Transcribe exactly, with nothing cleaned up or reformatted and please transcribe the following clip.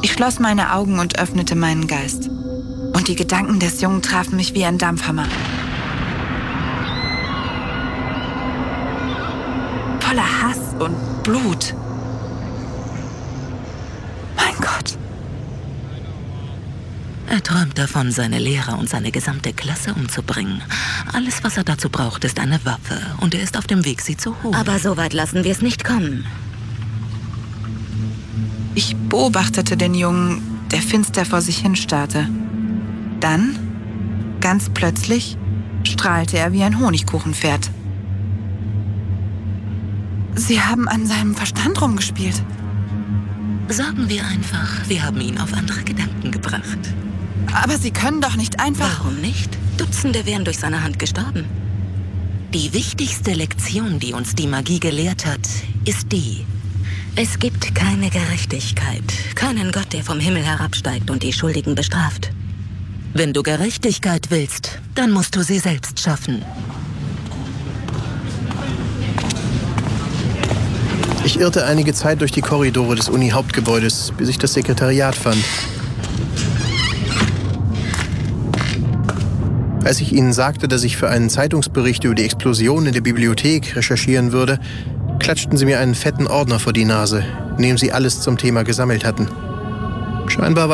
Ich schloss meine Augen und öffnete meinen Geist. Und die Gedanken des Jungen trafen mich wie ein Dampfhammer. Voller Hass und Blut. Mein Gott. Er träumt davon, seine Lehrer und seine gesamte Klasse umzubringen. Alles, was er dazu braucht, ist eine Waffe. Und er ist auf dem Weg, sie zu holen. Aber so weit lassen wir es nicht kommen. Ich beobachtete den Jungen, der finster vor sich hinstarrte. Dann, ganz plötzlich, strahlte er wie ein Honigkuchenpferd. Sie haben an seinem Verstand rumgespielt. Sagen wir einfach, wir haben ihn auf andere Gedanken gebracht. Aber Sie können doch nicht einfach... Warum nicht? Dutzende wären durch seine Hand gestorben. Die wichtigste Lektion, die uns die Magie gelehrt hat, ist die: Es gibt keine Gerechtigkeit, keinen Gott, der vom Himmel herabsteigt und die Schuldigen bestraft. Wenn du Gerechtigkeit willst, dann musst du sie selbst schaffen. Ich irrte einige Zeit durch die Korridore des Uni-Hauptgebäudes, bis ich das Sekretariat fand. Als ich ihnen sagte, dass ich für einen Zeitungsbericht über die Explosion in der Bibliothek recherchieren würde, klatschten sie mir einen fetten Ordner vor die Nase, in dem sie alles zum Thema gesammelt hatten. Scheinbar war